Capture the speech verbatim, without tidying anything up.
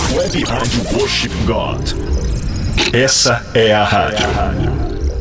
Web Rádio Worship God. Essa é a rádio.